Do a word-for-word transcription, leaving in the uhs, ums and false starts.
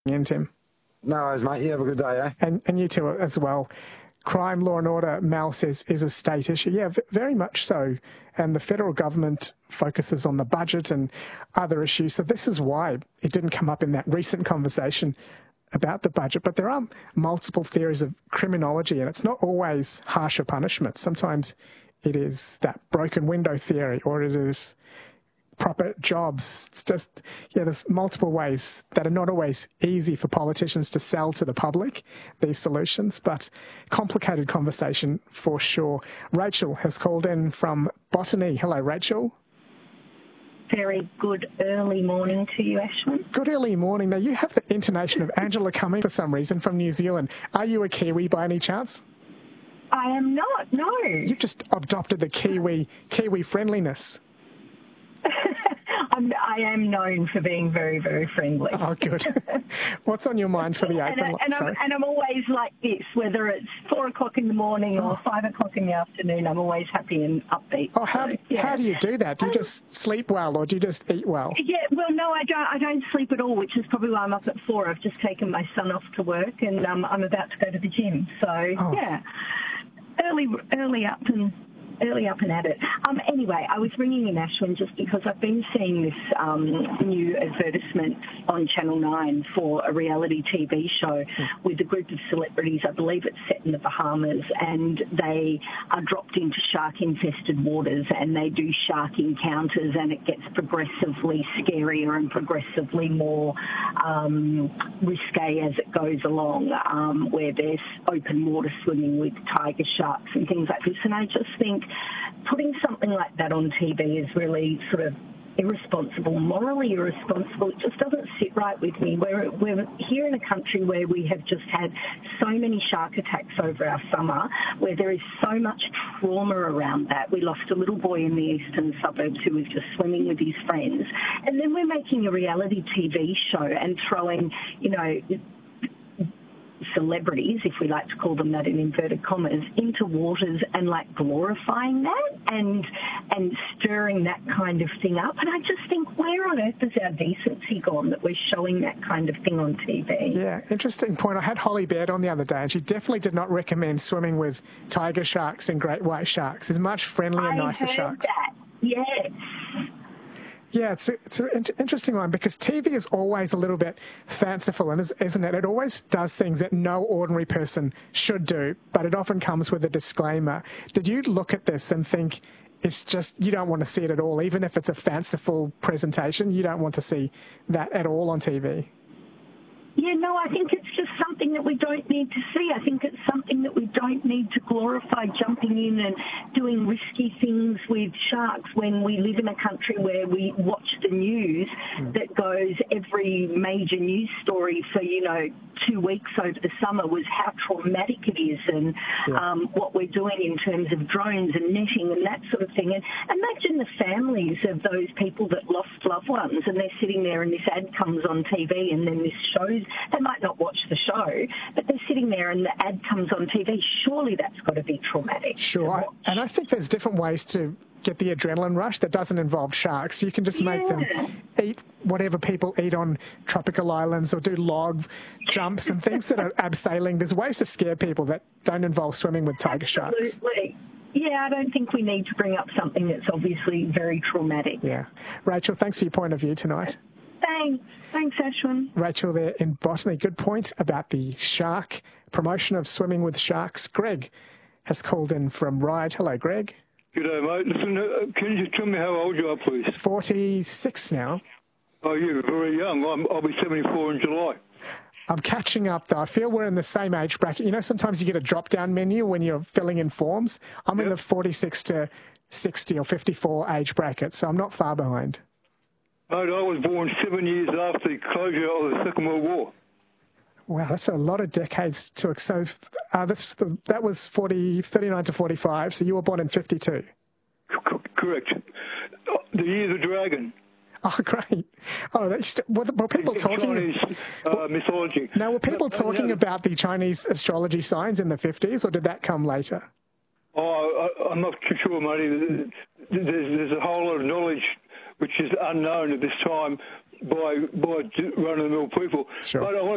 in, Tim. No worries, mate. You have a good day, eh? And, and you too as well. Crime, law and order, Mal says, is a state issue. Yeah, v- very much so. And the federal government focuses on the budget and other issues. So this is why it didn't come up in that recent conversation about the budget. But there are multiple theories of criminology, and it's not always harsher punishment. Sometimes it is that broken window theory, or it is proper jobs. It's just, yeah, there's multiple ways that are not always easy for politicians to sell to the public, these solutions, but complicated conversation for sure. Rachel has called in from Botany. Hello, Rachel. Very good early morning to you, Ashwin. Good early morning. Now, you have the intonation of Angela Cumming for some reason from New Zealand. Are you a Kiwi by any chance? I am not, no. You've just adopted the Kiwi, Kiwi friendliness. I'm, I am known for being very, very friendly. Oh, good. What's on your mind for the open? and, I, and, I'm, and I'm always like this, whether it's four o'clock in the morning or oh. five o'clock in the afternoon, I'm always happy and upbeat. Oh, how, so, yeah. how do you do that? Do you just sleep well or do you just eat well? Yeah, well, no, I don't I don't sleep at all, which is probably why I'm up at four. I've just taken my son off to work and um, I'm about to go to the gym. So, oh. yeah, early, early up and... early up and at it. Um, anyway, I was ringing in, Ashwin, just because I've been seeing this um, new advertisement on Channel nine for a reality T V show with a group of celebrities. I believe it's set in the Bahamas, and they are dropped into shark-infested waters, and they do shark encounters, and it gets progressively scarier and progressively more um, risque as it goes along, um, where there's open water swimming with tiger sharks and things like this. And I just think putting something like that on T V is really sort of irresponsible, morally irresponsible. It just doesn't sit right with me. We're, we're here in a country where we have just had so many shark attacks over our summer, where there is so much trauma around that. We lost a little boy in the eastern suburbs who was just swimming with his friends. And then we're making a reality T V show and throwing, you know, celebrities, if we like to call them that in inverted commas, into waters and like glorifying that and and stirring that kind of thing up. And I just think, where on earth has our decency gone that we're showing that kind of thing on T V? Yeah, interesting point. I had Holly Baird on the other day, and she definitely did not recommend swimming with tiger sharks and great white sharks. There's much friendlier, I nicer heard sharks. That. Yes. Yeah, it's, a, it's an interesting one because T V is always a little bit fanciful, and isn't it? It always does things that no ordinary person should do, but it often comes with a disclaimer. Did you look at this and think it's just, you don't want to see it at all, even if it's a fanciful presentation, you don't want to see that at all on T V? Yeah, no, I think it's just something that we don't need to see. I think it's something that we don't need to glorify, jumping in and doing risky things with sharks when we live in a country where we watch the news mm. that goes every major news story for, you know, two weeks over the summer was how traumatic it is and yeah. um, what we're doing in terms of drones and netting and that sort of thing. And imagine the families of those people that lost loved ones and they're sitting there and this ad comes on T V and then this shows, they might not watch the show, but they're sitting there and the ad comes on T V. Surely that's got to be traumatic. Sure. I, and I think there's different ways to get the adrenaline rush that doesn't involve sharks. You can just make yeah. them eat whatever people eat on tropical islands or do log jumps and things that are abseiling. There's ways to scare people that don't involve swimming with tiger Absolutely. sharks. Yeah, I don't think we need to bring up something that's obviously very traumatic. Yeah. Rachel, thanks for your point of view tonight. Thanks. Thanks, Ashwin. Rachel there in Botany. Good point about the shark promotion of swimming with sharks. Greg has called in from Ryde. Hello, Greg. G'day, mate. Listen, uh, can you just tell me how old you are, please? forty-six now. Oh, you're very young. I'm, I'll be seventy-four in July. I'm catching up, though. I feel we're in the same age bracket. You know, sometimes you get a drop-down menu when you're filling in forms. I'm yep. in the forty-six to sixty or fifty-four age bracket, so I'm not far behind. Mate, I was born seven years after the closure of the Second World War. Wow, that's a lot of decades to... So uh, this, the, that was forty, thirty-nine to forty-five, so you were born in fifty-two. C correct. The year of the dragon. Oh, great. Oh, they used to, were, were people it's talking... Chinese uh, mythology. Now, were people no, talking no. about the Chinese astrology signs in the fifties, or did that come later? Oh, I, I'm not too sure, mate. There's, there's a whole lot of knowledge which is unknown at this time by by run-of-the-mill people. Sure. But I